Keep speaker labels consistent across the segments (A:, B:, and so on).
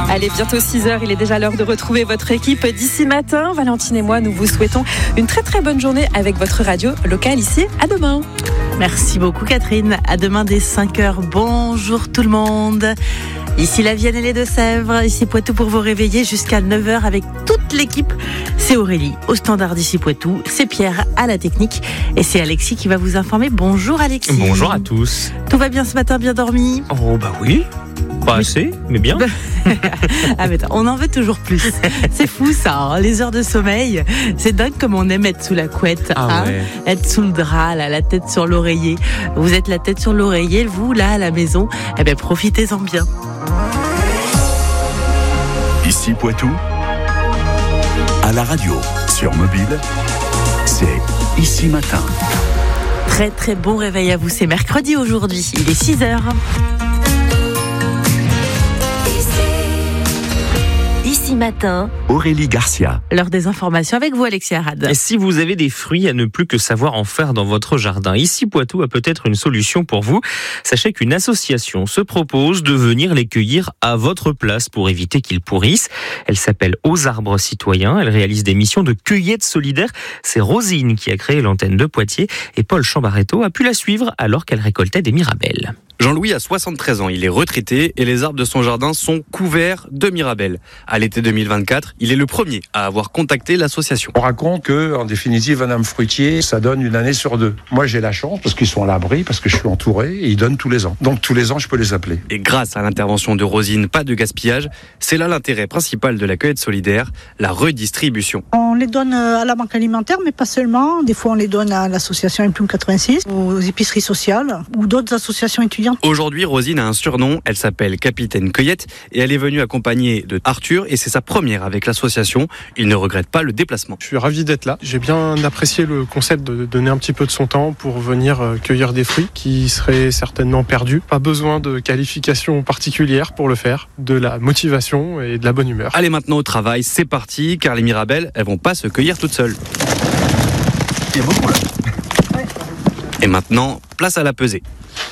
A: Allez, bientôt 6h, il est déjà l'heure de retrouver votre équipe d'ici matin. Valentine et moi, nous vous souhaitons une très très bonne journée avec votre radio locale ici. À demain.
B: Merci beaucoup Catherine. À demain dès 5h. Bonjour tout le monde. Ici la Vienne et les Deux-Sèvres, ici Poitou pour vous réveiller jusqu'à 9h avec toute l'équipe. C'est Aurélie au standard d'ici Poitou, c'est Pierre à la technique et c'est Alexis qui va vous informer. Bonjour Alexis.
C: Bonjour à tous.
B: Tout va bien ce matin, bien dormi?
C: Oh bah oui. Pas assez, mais bien.
B: Ah mais on en veut toujours plus. C'est fou ça, hein, les heures de sommeil. C'est dingue comme on aime être sous la couette,
C: ouais.
B: être sous le drap, là, la tête sur l'oreiller. Vous êtes la tête sur l'oreiller, vous là à la maison. Eh bien profitez-en bien.
D: Ici Poitou, à la radio, sur mobile, c'est Ici Matin.
B: Très très bon réveil à vous, c'est mercredi aujourd'hui, il est 6h. Ici Matin,
D: Aurélie Garcia.
B: L'heure des informations avec vous Alexis Arad.
C: Et si vous avez des fruits à ne plus que savoir en faire dans votre jardin, Ici Poitou a peut-être une solution pour vous. Sachez qu'une association se propose de venir les cueillir à votre place pour éviter qu'ils pourrissent. Elle s'appelle Aux Arbres Citoyens. Elle réalise des missions de cueillette solidaire. C'est Rosine qui a créé l'antenne de Poitiers et Paul Chambaretto a pu la suivre alors qu'elle récoltait des mirabelles.
E: Jean-Louis a 73 ans, il est retraité et les arbres de son jardin sont couverts de mirabelles. À l'été 2024, il est le premier à avoir contacté l'association.
F: On raconte que, en définitive, un arbre fruitier, ça donne une année sur deux. Moi, j'ai la chance parce qu'ils sont à l'abri, parce que je suis entouré et ils donnent tous les ans. Donc, tous les ans, je peux les appeler.
E: Et grâce à l'intervention de Rosine, pas de gaspillage, c'est là l'intérêt principal de la cueillette solidaire, la redistribution.
G: On les donne à la banque alimentaire, mais pas seulement. Des fois, on les donne à l'association Implume 86, aux épiceries sociales ou d'autres associations étudiantes.
E: Aujourd'hui, Rosine a un surnom, elle s'appelle Capitaine Cueillette et elle est venue accompagnée de Arthur et c'est sa première avec l'association. Il ne regrette pas le déplacement.
H: Je suis ravi d'être là. J'ai bien apprécié le concept de donner un petit peu de son temps pour venir cueillir des fruits qui seraient certainement perdus. Pas besoin de qualification particulière pour le faire, de la motivation et de la bonne humeur.
E: Allez maintenant au travail, c'est parti, car les mirabelles, elles vont pas se cueillir toutes seules.
F: Il y a beaucoup là.
E: Et maintenant, place à la pesée.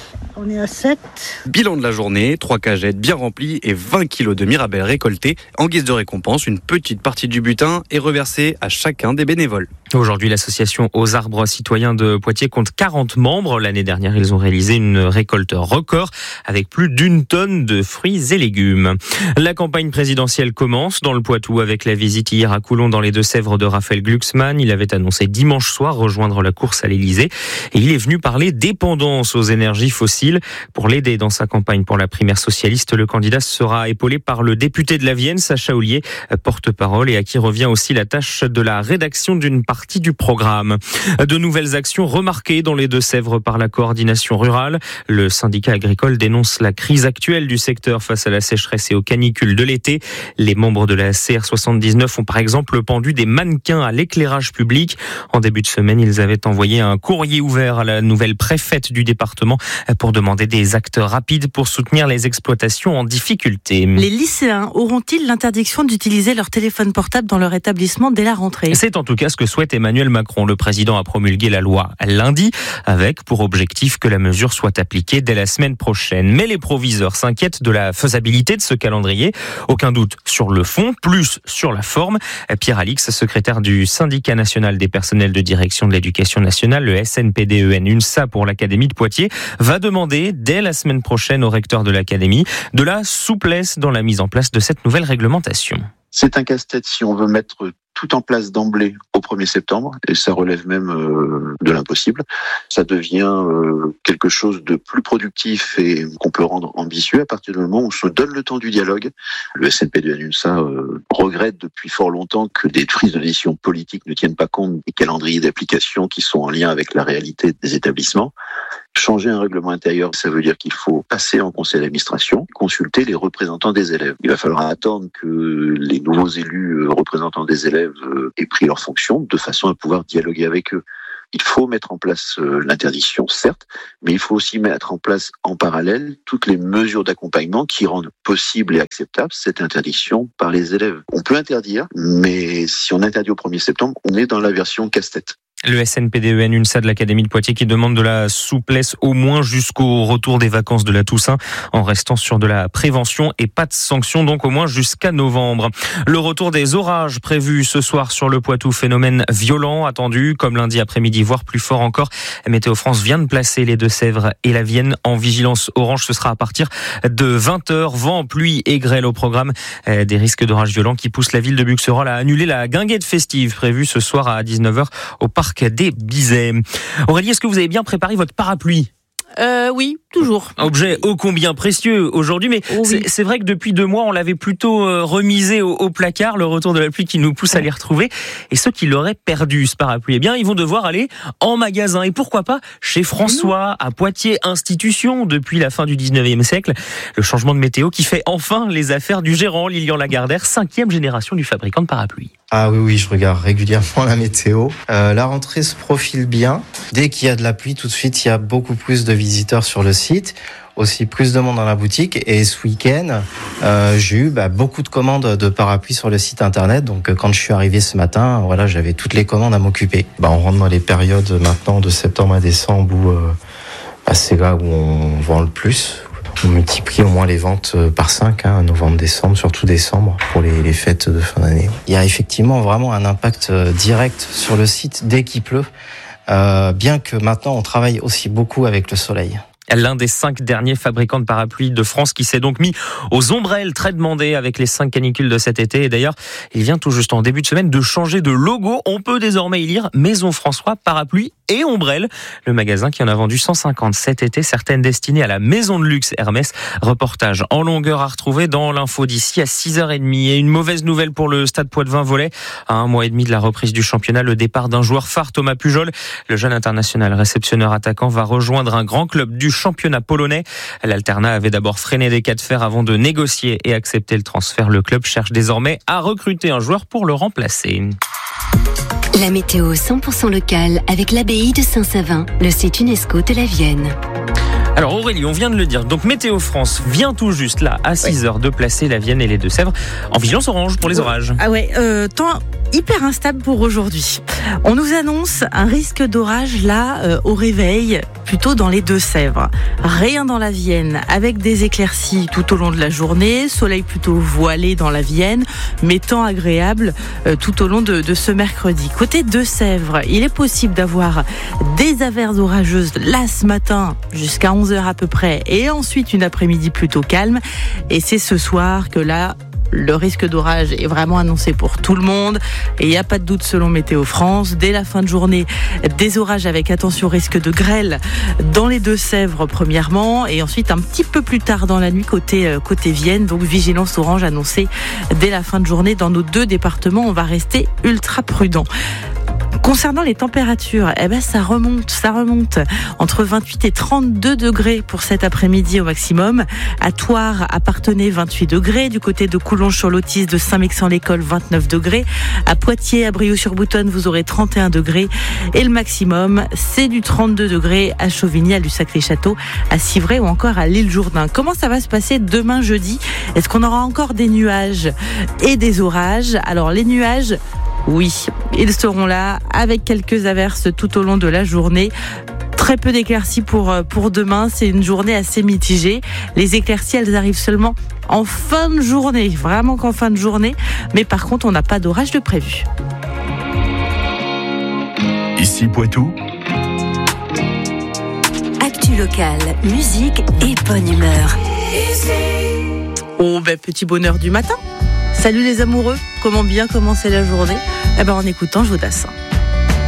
G: On est à 7.
E: Bilan de la journée, 3 cagettes bien remplies et 20 kilos de mirabelles récoltées. En guise de récompense, une petite partie du butin est reversée à chacun des bénévoles.
C: Aujourd'hui, l'association Aux Arbres Citoyens de Poitiers compte 40 membres. L'année dernière, ils ont réalisé une récolte record avec plus d'1 tonne de fruits et légumes. La campagne présidentielle commence dans le Poitou avec la visite hier à Coulon dans les Deux-Sèvres de Raphaël Glucksmann. Il avait annoncé dimanche soir rejoindre la course à l'Élysée et il est venu parler dépendance aux énergies fossiles. Pour l'aider dans sa campagne pour la primaire socialiste, le candidat sera épaulé par le député de la Vienne, Sacha Houlier, porte-parole, et à qui revient aussi la tâche de la rédaction d'une partie du programme. De nouvelles actions remarquées dans les Deux-Sèvres par la coordination rurale. Le syndicat agricole dénonce la crise actuelle du secteur face à la sécheresse et aux canicules de l'été. Les membres de la CR79 ont par exemple pendu des mannequins à l'éclairage public. En début de semaine, ils avaient envoyé un courrier ouvert à la nouvelle préfète du département pour demander des actes rapides pour soutenir les exploitations en difficulté.
B: Les lycéens auront-ils l'interdiction d'utiliser leur téléphone portable dans leur établissement dès la rentrée?
C: C'est en tout cas ce que souhaite Emmanuel Macron. Le président a promulgué la loi lundi avec pour objectif que la mesure soit appliquée dès la semaine prochaine. Mais les proviseurs s'inquiètent de la faisabilité de ce calendrier. Aucun doute sur le fond, plus sur la forme. Pierre Alix, secrétaire du syndicat national des personnels de direction de l'éducation nationale, le SNPDEN-UNSA pour l'Académie de Poitiers, va demander dès la semaine prochaine au recteur de l'Académie de la souplesse dans la mise en place de cette nouvelle réglementation.
I: C'est un casse-tête si on veut mettre tout en place d'emblée au 1er septembre, et ça relève même de l'impossible. Ça devient quelque chose de plus productif et qu'on peut rendre ambitieux à partir du moment où on se donne le temps du dialogue. Le SNPDEN-UNSA regrette depuis fort longtemps que des prises de décision politiques ne tiennent pas compte des calendriers d'application qui sont en lien avec la réalité des établissements. Changer un règlement intérieur, ça veut dire qu'il faut passer en conseil d'administration, consulter les représentants des élèves. Il va falloir attendre que les nouveaux élus représentants des élèves aient pris leurs fonctions de façon à pouvoir dialoguer avec eux. Il faut mettre en place l'interdiction, certes, mais il faut aussi mettre en place en parallèle toutes les mesures d'accompagnement qui rendent possible et acceptable cette interdiction par les élèves. On peut interdire, mais si on interdit au 1er septembre, on est dans la version casse-tête.
C: Le SNPDEN UNSA de l'Académie de Poitiers qui demande de la souplesse au moins jusqu'au retour des vacances de la Toussaint en restant sur de la prévention et pas de sanctions donc au moins jusqu'à novembre. Le retour des orages prévus ce soir sur le Poitou, phénomène violent attendu comme lundi après-midi voire plus fort encore. Météo France vient de placer les Deux-Sèvres et la Vienne en vigilance orange. Ce sera à partir de 20h. Vent, pluie et grêle au programme. Des risques d'orages violents qui poussent la ville de Buxerolles à annuler la guinguette festive prévue ce soir à 19h au parc des Bizets. Aurélie, est-ce que vous avez bien préparé votre parapluie ?
B: Oui, toujours.
C: Objet ô combien précieux aujourd'hui, mais
B: oui.
C: c'est vrai que depuis 2 mois, on l'avait plutôt remisé au placard, le retour de la pluie qui nous pousse à les retrouver. Et ceux qui l'auraient perdu, ce parapluie, eh bien, ils vont devoir aller en magasin. Et pourquoi pas chez François, à Poitiers, institution depuis la fin du 19e siècle. Le changement de météo qui fait enfin les affaires du gérant Lilian Lagardère, 5e génération du fabricant de parapluies.
J: Ah oui, je regarde régulièrement la météo. La rentrée se profile bien. Dès qu'il y a de la pluie, tout de suite, il y a beaucoup plus de visiteurs sur le site. Aussi plus de monde dans la boutique. Et ce week-end, j'ai eu beaucoup de commandes de parapluies sur le site internet. Donc quand je suis arrivé ce matin, voilà, j'avais toutes les commandes à m'occuper. On rentre dans les périodes maintenant de septembre à décembre où c'est là où on vend le plus. On multiplie au moins les ventes par 5, novembre, décembre, surtout décembre, pour les fêtes de fin d'année. Il y a effectivement vraiment un impact direct sur le site dès qu'il pleut, bien que maintenant on travaille aussi beaucoup avec le soleil.
C: L'un des 5 derniers fabricants de parapluies de France qui s'est donc mis aux ombrelles très demandées avec les 5 canicules de cet été. Et d'ailleurs, il vient tout juste en début de semaine de changer de logo. On peut désormais y lire Maison François, parapluie et ombrelle. Le magasin qui en a vendu 150 cet été, certaines destinées à la maison de luxe Hermès. Reportage en longueur à retrouver dans l'info d'ici à 6h30. Et une mauvaise nouvelle pour le Stade Poitvin Volley. À 1 mois et demi de la reprise du championnat, le départ d'un joueur phare, Thomas Pujol. Le jeune international réceptionneur attaquant va rejoindre un grand club du championnat polonais. L'Alternat avait d'abord freiné des cas de fer avant de négocier et accepter le transfert. Le club cherche désormais à recruter un joueur pour le remplacer.
K: La météo 100% locale avec l'abbaye de Saint-Savin, le site UNESCO de la Vienne.
C: Alors Aurélie, on vient de le dire, donc Météo France vient tout juste là à 6h de placer la Vienne et les Deux-Sèvres en vigilance orange pour les orages.
B: Ah ouais, temps hyper instable pour aujourd'hui. On nous annonce un risque d'orage là au réveil, plutôt dans les Deux-Sèvres. Rien dans la Vienne, avec des éclaircies tout au long de la journée, soleil plutôt voilé dans la Vienne, mais temps agréable tout au long de ce mercredi. Côté Deux-Sèvres, il est possible d'avoir des averses orageuses là ce matin jusqu'à 11h à peu près, et ensuite une après-midi plutôt calme. Et c'est ce soir que là, le risque d'orage est vraiment annoncé pour tout le monde et il n'y a pas de doute selon Météo France. Dès la fin de journée, des orages avec attention risque de grêle dans les Deux-Sèvres premièrement et ensuite un petit peu plus tard dans la nuit côté Vienne. Donc vigilance orange annoncée dès la fin de journée dans nos 2 départements. On va rester ultra prudent. Concernant les températures, ça remonte entre 28 et 32 degrés pour cet après-midi au maximum. À Thouars, à Parthenay, 28 degrés. Du côté de Coulonges-sur-Lotis, de Saint-Mexan-l'École, 29 degrés. À Poitiers, à Brioude-sur-Boutonne, vous aurez 31 degrés. Et le maximum, c'est du 32 degrés à Chauvigny, à Lussac-les-Châteaux, à Civray ou encore à l'Île-Jourdain. Comment ça va se passer demain jeudi ? Est-ce qu'on aura encore des nuages et des orages ? Alors les nuages, oui, ils seront là avec quelques averses tout au long de la journée. Très peu d'éclaircies pour demain. C'est une journée assez mitigée. Les éclaircies, elles arrivent seulement en fin de journée. Vraiment qu'en fin de journée. Mais par contre, on n'a pas d'orage de prévu.
D: Ici Poitou.
K: Actu locale, musique et bonne humeur.
B: Oh, petit bonheur du matin. Salut les amoureux. Comment bien commencer la journée ? En écoutant Jodassin.